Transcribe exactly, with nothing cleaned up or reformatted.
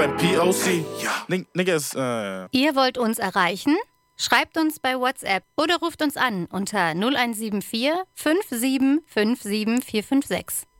beim P O C. N- Niggas, äh... Ihr wollt uns erreichen? Schreibt uns bei WhatsApp oder ruft uns an unter null eins sieben vier fünf sieben fünf sieben vier fünf sechs.